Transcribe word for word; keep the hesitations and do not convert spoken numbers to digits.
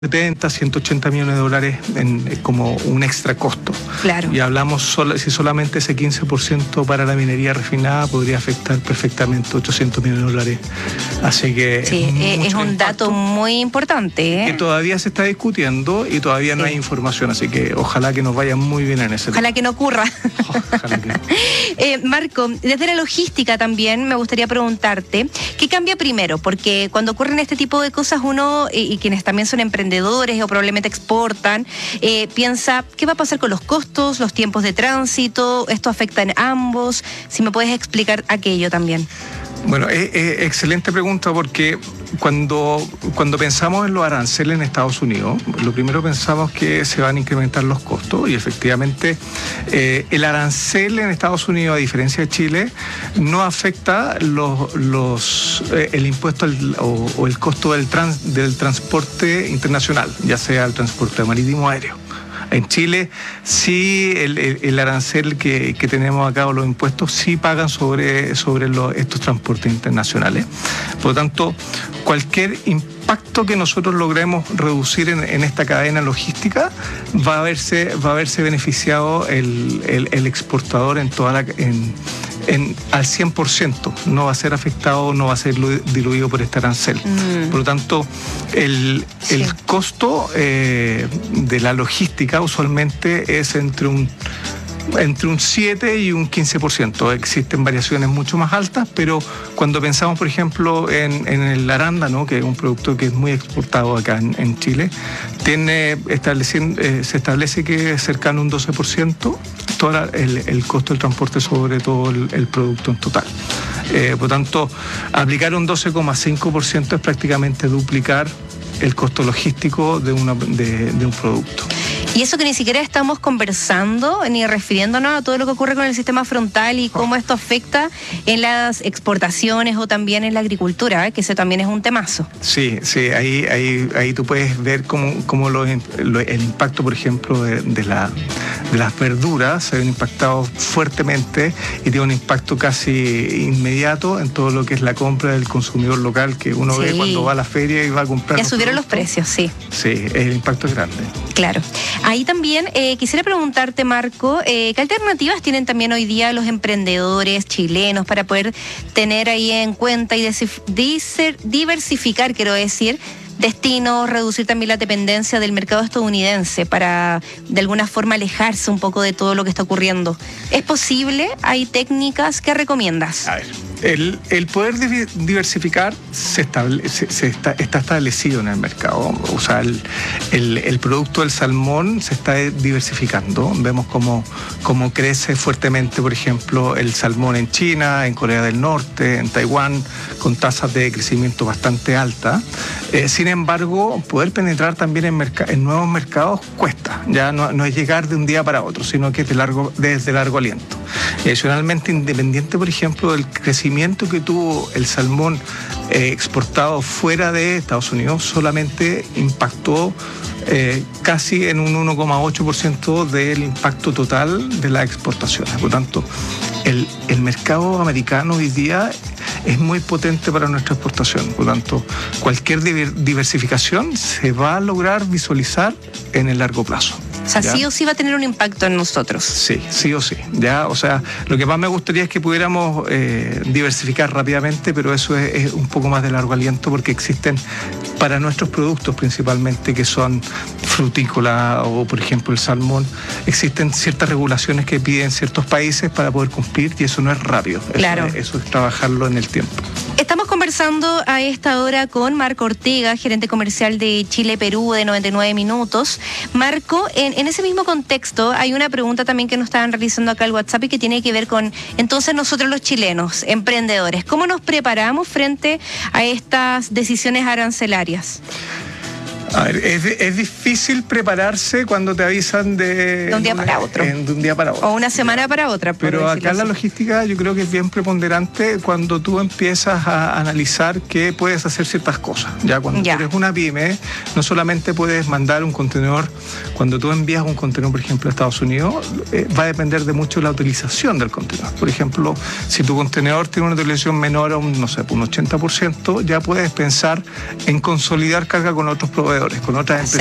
setenta, ciento ochenta millones de dólares en, como un extra costo. Claro. Y hablamos, sol, si solamente ese quince por ciento para la minería refinada podría afectar perfectamente ochocientos millones de dólares. Así que sí, es, es un dato muy importante. ¿eh? Que todavía se está discutiendo y todavía no sí. hay información, así que ojalá que nos vaya muy bien en ese Ojalá tema. que no ocurra. Ojalá que no. eh, Marco, desde la logística también me gustaría preguntarte, ¿qué cambia primero? Porque cuando ocurren este tipo de cosas uno, y, y quienes también son emprendedores, o probablemente exportan, eh, piensa, ¿qué va a pasar con los costos, los tiempos de tránsito? ¿Esto afecta en ambos? Si me puedes explicar aquello también. Bueno, eh, eh, excelente pregunta, porque cuando, cuando pensamos en los aranceles en Estados Unidos, lo primero pensamos que se van a incrementar los costos y efectivamente eh, el arancel en Estados Unidos, a diferencia de Chile, no afecta los, los, eh, el impuesto al, o, o el costo del, trans, del transporte internacional, ya sea el transporte marítimo o aéreo. En Chile sí el, el, el arancel que, que tenemos acá o los impuestos sí pagan sobre, sobre los, estos transportes internacionales. Por lo tanto, cualquier impacto que nosotros logremos reducir en, en esta cadena logística va a verse, va a verse beneficiado el, el, el exportador en toda la... En, En, al cien por ciento, no va a ser afectado, no va a ser diluido por este arancel. Mm. Por lo tanto, el, sí. el costo eh, de la logística usualmente es entre un entre un siete y un quince por ciento. Existen variaciones mucho más altas, pero cuando pensamos, por ejemplo, en, en el arándano, que es un producto que es muy exportado acá en, en Chile, tiene estableciendo, eh, se establece que es cercano a un doce por ciento todo el, el costo del transporte sobre todo el, el producto en total. Eh, por tanto, aplicar un doce coma cinco por ciento es prácticamente duplicar el costo logístico de, una, de, de un producto. Y eso que ni siquiera estamos conversando ni refiriéndonos a todo lo que ocurre con el sistema frontal y cómo esto afecta en las exportaciones o también en la agricultura, ¿eh? Que ese también es un temazo. Sí, sí, ahí, ahí, ahí tú puedes ver cómo, cómo lo, lo, el impacto, por ejemplo, de, de, la, de las verduras se ven impactados fuertemente y tiene un impacto casi inmediato en todo lo que es la compra del consumidor local, que uno sí. ve cuando va a la feria y va a comprar. Ya subieron los precios, sí. Sí, el impacto es grande. Claro. Ahí también eh, quisiera preguntarte, Marco, eh, ¿qué alternativas tienen también hoy día los emprendedores chilenos para poder tener ahí en cuenta y diversificar, quiero decir, destinos, reducir también la dependencia del mercado estadounidense para de alguna forma alejarse un poco de todo lo que está ocurriendo? ¿Es posible? ¿Hay técnicas? ¿Qué recomiendas? A ver, el, el poder diversificar se, estable, se, se está, está establecido en el mercado. O sea, el, el, el producto del salmón se está diversificando. Vemos cómo, cómo crece fuertemente, por ejemplo, el salmón en China, en Corea del Norte, en Taiwán, con tasas de crecimiento bastante altas. Eh, sin embargo, poder penetrar también en, merc- en nuevos mercados cuesta. Ya no, no es llegar de un día para otro, sino que es de largo, desde largo aliento. Y adicionalmente, independiente, por ejemplo, del crecimiento que tuvo el salmón eh, exportado fuera de Estados Unidos, solamente impactó eh, casi en un uno coma ocho por ciento del impacto total de las exportaciones. Por lo tanto, el, el mercado americano hoy día es muy potente para nuestra exportación. Por lo tanto, cualquier diversificación se va a lograr visualizar en el largo plazo. O sea, ¿ya? Sí o sí va a tener un impacto en nosotros. Sí, sí o sí. Ya, o sea, lo que más me gustaría es que pudiéramos eh, diversificar rápidamente, pero eso es, es un poco más de largo aliento porque existen para nuestros productos principalmente que son frutícolas o, por ejemplo, el salmón, existen ciertas regulaciones que piden ciertos países para poder cumplir y eso no es rápido. Claro. Eso, eso es trabajarlo en el tiempo. Estamos conversando a esta hora con Marco Ortega, gerente comercial de Chile Perú de noventa y nueve minutos. Marco, en, en ese mismo contexto hay una pregunta también que nos estaban realizando acá al WhatsApp y que tiene que ver con, entonces nosotros los chilenos, emprendedores, ¿cómo nos preparamos frente a estas decisiones arancelarias? A ver, es, es difícil prepararse cuando te avisan de... De un día para otro. En, de un día para otro. O una semana para otra. Pero acá la logística yo creo que es bien preponderante cuando tú empiezas a analizar que puedes hacer ciertas cosas. Ya cuando ya. eres una pyme, no solamente puedes mandar un contenedor, cuando tú envías un contenedor, por ejemplo, a Estados Unidos, eh, va a depender de mucho la utilización del contenedor. Por ejemplo, si tu contenedor tiene una utilización menor a un, no sé, un ochenta por ciento, ya puedes pensar en consolidar carga con otros proveedores. proveedores, con otras empresas.